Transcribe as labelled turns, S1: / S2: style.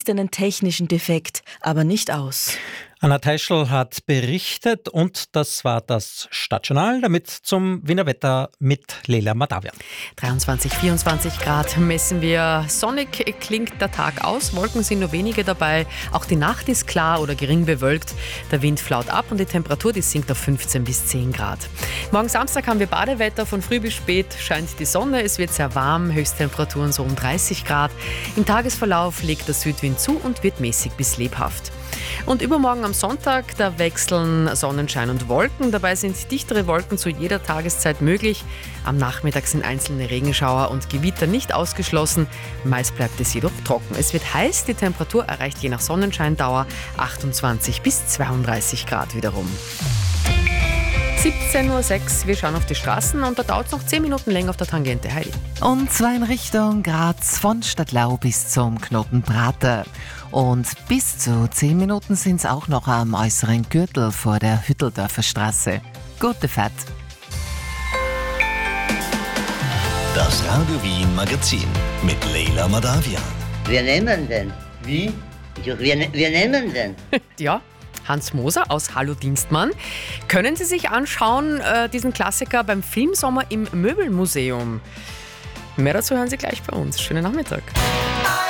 S1: einen technischen Defekt, aber nicht aus.
S2: Anna Teischl hat berichtet und das war das Stadtjournal. Damit zum Wiener Wetter mit Leila Madavian.
S3: 23, 24 Grad messen wir. Sonnig klingt der Tag aus, Wolken sind nur wenige dabei. Auch die Nacht ist klar oder gering bewölkt. Der Wind flaut ab und die Temperatur die sinkt auf 15 bis 10 Grad. Morgen Samstag haben wir Badewetter. Von früh bis spät scheint die Sonne. Es wird sehr warm, Höchsttemperaturen so um 30 Grad. Im Tagesverlauf legt der Südwind zu und wird mäßig bis lebhaft. Und übermorgen am Sonntag, da wechseln Sonnenschein und Wolken. Dabei sind dichtere Wolken zu jeder Tageszeit möglich. Am Nachmittag sind einzelne Regenschauer und Gewitter nicht ausgeschlossen. Meist bleibt es jedoch trocken. Es wird heiß, die Temperatur erreicht je nach Sonnenscheindauer 28 bis 32 Grad wiederum. 17.06 Uhr, wir schauen auf die Straßen und da dauert es noch 10 Minuten länger auf der Tangente. Heidi.
S4: Und zwar in Richtung Graz von Stadtlau bis zum Knoten Prater. Und bis zu 10 Minuten sind es auch noch am äußeren Gürtel vor der Hütteldorfer Straße. Gute Fahrt.
S5: Das Radio Wien Magazin mit Leila Madavian.
S6: Wir nehmen den. Wie? Wir nehmen den.
S3: Ja. Hans Moser aus Hallo Dienstmann. Können Sie sich anschauen, diesen Klassiker beim Filmsommer im Möbelmuseum? Mehr dazu hören Sie gleich bei uns. Schönen Nachmittag.